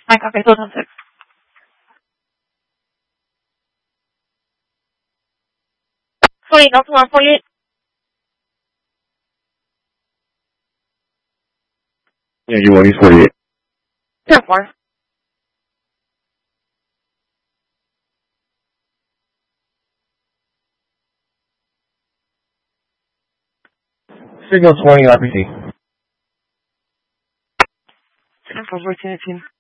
My copy, 2006. Delta 148. Yeah, you want East 48. 10-4. Signal 20, RPC. 10-4, 14-18.